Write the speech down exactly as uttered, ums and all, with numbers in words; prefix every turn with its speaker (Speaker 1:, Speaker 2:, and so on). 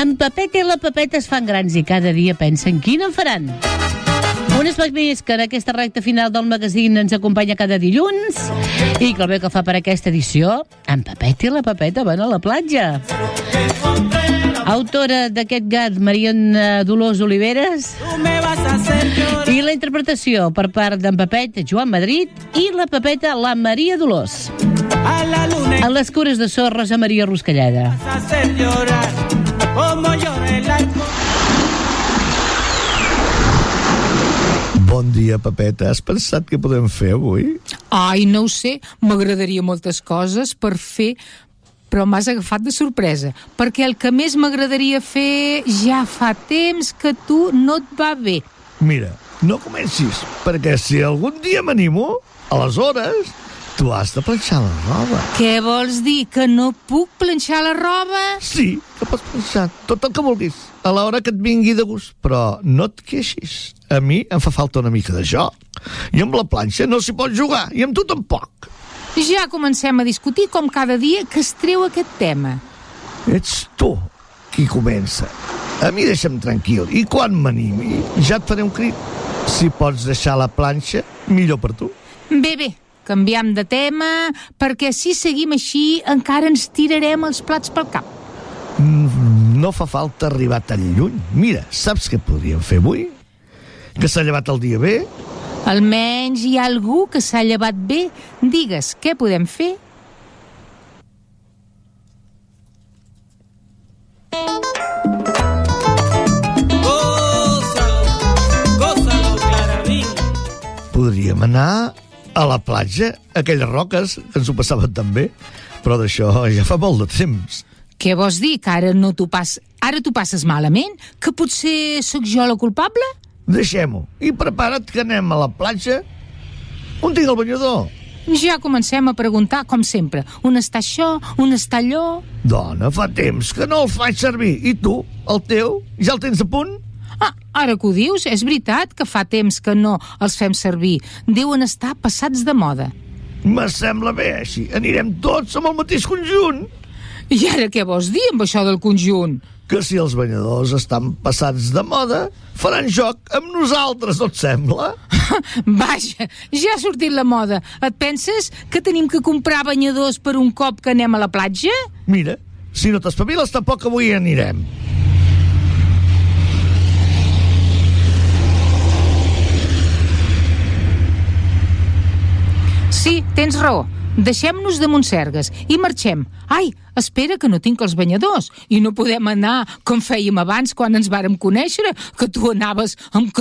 Speaker 1: En Pepeta i la Pepeta es fan grans i cada dia pensen quina en faran. Un espai més que en aquesta recta final del magazín ens acompanya cada dilluns i que el bé que fa per aquesta edició, en Pepeta i la Pepeta van a la platja. Autora d'aquest gat, Mariona Dolors Oliveres, i la interpretació per part d'en Pepeta, Joan Madrid, i la Pepeta, la Maria Dolors. A les cures de so, Rosa Maria Ruscalleda.
Speaker 2: Bon dia, Pepeta. Has pensat què podem fer avui?
Speaker 3: Ai, no ho sé. M'agradaria moltes coses per fer, però m'has agafat de sorpresa, perquè el que més m'agradaria fer ja fa temps que tu no et va bé.
Speaker 2: Mira, no comencis, perquè si algun dia m'animo, aleshores tu has de planxar la roba.
Speaker 3: Què vols dir, que no puc planxar la roba?
Speaker 2: Sí, que pots planxar tot el que vulguis, a l'hora que et vingui de gust, però no et queixis. A mi em fa falta una mica de joc, i amb la planxa no s'hi pot jugar, i amb tu tampoc.
Speaker 3: Ja comencem a discutir com cada dia que es treu aquest tema.
Speaker 2: Ets tu qui comença. A mi deixa'm tranquil, i quan m'animi ja et faré un crit. Si pots deixar la planxa, millor per tu.
Speaker 3: Bé, bé, canviem de tema, perquè si seguim així encara ens tirarem els plats pel cap.
Speaker 2: No fa falta arribar tan lluny. Mira, saps què podríem fer avui? Que s'ha llevat el dia bé?
Speaker 3: Almenys hi ha algú que s'ha llevat bé. Digues, què podem fer?
Speaker 2: Podríem anar a la platja, a aquelles roques que ens ho passaven tan bé, però d'això ja fa molt de temps.
Speaker 3: Què vols dir, que ara no t'ho pas... ara t'ho passes malament? Que potser sóc jo la culpable?
Speaker 2: Deixem-ho, i prepara't que anem a la platja. On tinc el banyador?
Speaker 3: Ja comencem a preguntar, com sempre. On està això? On està allò?
Speaker 2: Dona, fa temps que no el faig servir. I tu, el teu, ja el tens a punt?
Speaker 3: Ah, ara que ho dius, és veritat que fa temps que no els fem servir. Deuen estar passats de moda.
Speaker 2: Me sembla bé així. Anirem tots amb el mateix conjunt.
Speaker 3: I ara què vols dir amb això del conjunt?
Speaker 2: Que si els banyadors estan passats de moda, faran joc amb nosaltres, no et sembla?
Speaker 3: Vaja, ja ha sortit la moda. Et penses que tenim que comprar banyadors per un cop que anem a la platja?
Speaker 2: Mira, si no t'espaviles, tampoc avui anirem.
Speaker 3: Sí, tens raó. Deixem-nos de Montsergues i marxem. Ai, espera, que no tinc els banyadors i no podem anar com fèiem abans quan ens vàrem conèixer, que tu anaves amb